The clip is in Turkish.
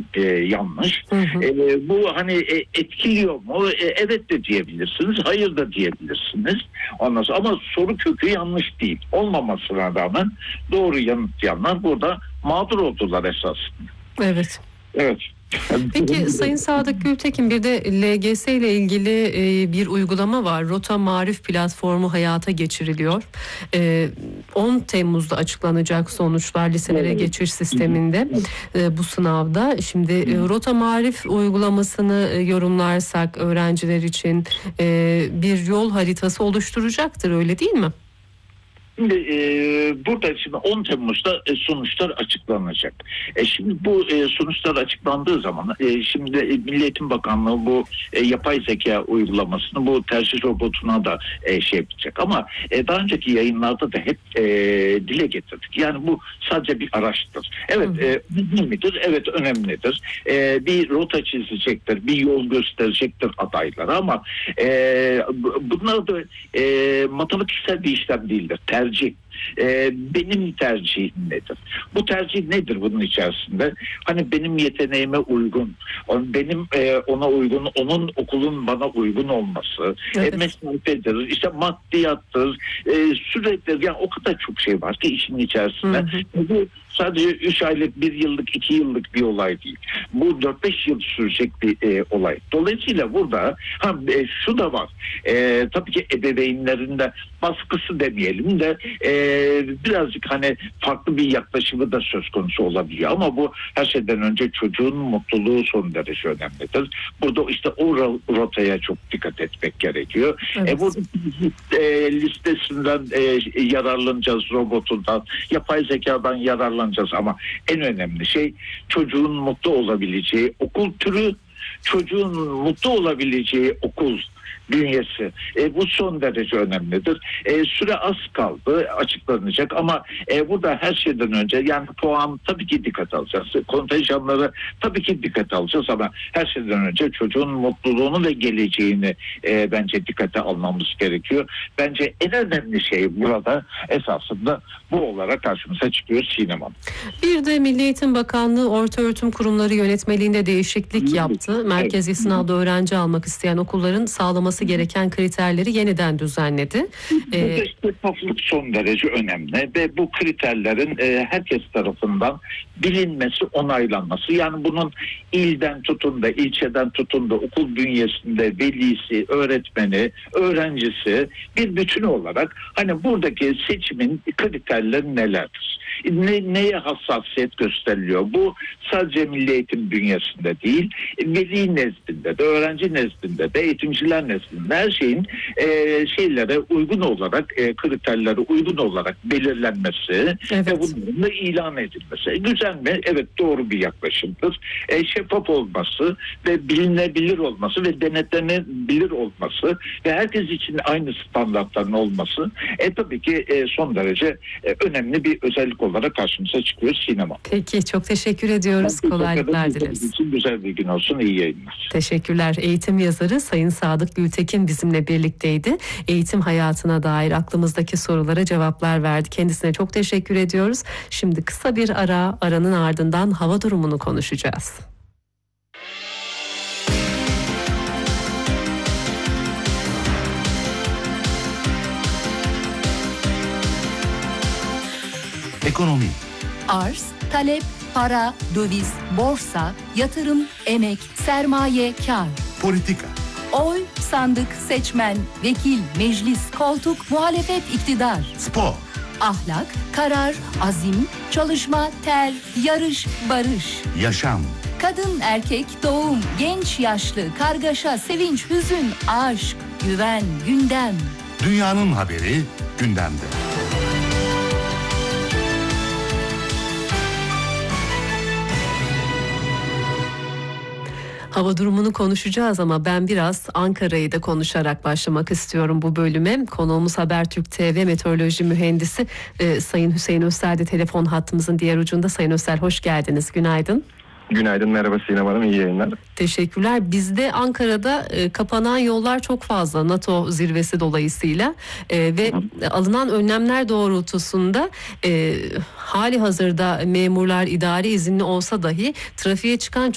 yanlış. Bu hani etkiliyor mu? Evet de diyebilirsiniz, hayır da diyebilirsiniz. Ondan sonra, ama soru kökü yanlış değil. Olmamasına rağmen doğru yanıtlayanlar burada mağdur oldular esasında. Evet. Evet. Peki Sayın Sadık Gültekin, bir de LGS ile ilgili bir uygulama var. Rota Marif platformu hayata geçiriliyor. 10 Temmuz'da açıklanacak sonuçlar liselere geçiş sisteminde bu sınavda. Şimdi Rota Marif uygulamasını yorumlarsak öğrenciler için bir yol haritası oluşturacaktır, öyle değil mi? Şimdi burada şimdi 10 Temmuz'da sonuçlar açıklanacak. Şimdi bu sonuçlar açıklandığı zaman şimdi Milli Eğitim Bakanlığı bu yapay zeka uygulamasını bu tercih robotuna da şey yapacak. Ama daha önceki yayınlarda da hep dile getirdik. Yani bu sadece bir araçtır. Evet, önemlidir. Evet, önemlidir. Bir rota çizecektir, bir yol gösterecektir adaylara, ama bunlar da matematiksel bir işlem değildir. Tercih. Benim tercihim nedir? Bu tercih nedir bunun içerisinde? Hani benim yeteneğime uygun, benim ona uygun, onun okulun bana uygun olması, mesafedir, işte maddiyattır, sürekli, yani o kadar çok şey var ki işin içerisinde. Bu sadece 3 aylık, 1 yıllık, 2 yıllık bir olay değil. Bu 4-5 yıl sürecek bir olay. Dolayısıyla burada şu da var. Tabii ki ebeveynlerin de baskısı demeyelim de birazcık hani farklı bir yaklaşımı da söz konusu olabiliyor. Ama bu her şeyden önce çocuğun mutluluğu son derece önemlidir. Burada işte o rotaya çok dikkat etmek gerekiyor. Bu listesinden yararlanacağız, robotundan, yapay zekadan yararlanacağız, ama en önemli şey çocuğun mutlu olabileceği okul türü, çocuğun mutlu olabileceği okul bünyesi. Bu son derece önemlidir. Süre az kaldı, açıklanacak, ama burada her şeyden önce yani puan tabii ki dikkat alacağız. Kontenjanları tabii ki dikkat alacağız, ama her şeyden önce çocuğun mutluluğunu ve geleceğini bence dikkate almamız gerekiyor. Bence en önemli şey burada esasında bu olarak karşımıza çıkıyor Sinem Hanım. Bir de Milli Eğitim Bakanlığı Ortaöğretim Kurumları yönetmeliğinde değişiklik yaptı. Merkezi sınavda öğrenci almak isteyen okulların sağlaması gereken kriterleri yeniden düzenledi. Burada şeffaflık son derece önemli ve bu kriterlerin herkes tarafından bilinmesi, onaylanması. Yani bunun ilden tutun da, ilçeden tutun da okul bünyesinde velisi, öğretmeni, öğrencisi bir bütün olarak hani buradaki seçimin kriterleri nelerdir? Neye hassasiyet gösteriliyor? Bu sadece milli eğitim bünyesinde değil, veli nezdinde de, öğrenci nezdinde de, eğitimciler nezdinde her şeyin şeylere uygun olarak, kriterlere uygun olarak belirlenmesi ve bunun da ilan edilmesi. Güzel mi? Evet, doğru bir yaklaşımdır. Şeffaf olması ve bilinebilir olması ve denetlenebilir olması ve herkes için aynı standartların olması tabii ki son derece önemli bir özellik olarak karşımıza çıkıyor sinema. Peki, çok teşekkür ediyoruz. Kolaylıklar dileriz. Güzel bir gün olsun. İyi yayınlar. Teşekkürler. Eğitim yazarı Sayın Sadık Gültekin bizimle birlikteydi. Eğitim hayatına dair aklımızdaki sorulara cevaplar verdi. Kendisine çok teşekkür ediyoruz. Şimdi kısa bir aranın ardından hava durumunu konuşacağız. Ekonomi. Arz, talep, para, döviz, borsa, yatırım, emek, sermaye, kar. Politika. Oy, sandık, seçmen, vekil, meclis, koltuk, muhalefet, iktidar. Spor. Ahlak, karar, azim, çalışma, ter, yarış, barış. Yaşam. Kadın, erkek, doğum, genç, yaşlı, kargaşa, sevinç, hüzün, aşk, güven, gündem. Dünyanın haberi gündemde. Hava durumunu konuşacağız ama ben biraz Ankara'yı da konuşarak başlamak istiyorum bu bölüme. Konuğumuz Habertürk TV meteoroloji mühendisi Sayın Hüseyin Özsel de telefon hattımızın diğer ucunda. Sayın Özsel, hoş geldiniz. Günaydın. Günaydın, merhaba Sinem Hanım, iyi yayınlar. Teşekkürler. Bizde Ankara'da kapanan yollar çok fazla NATO zirvesi dolayısıyla ve alınan önlemler doğrultusunda hali hazırda memurlar idari izinli olsa dahi trafiğe çıkan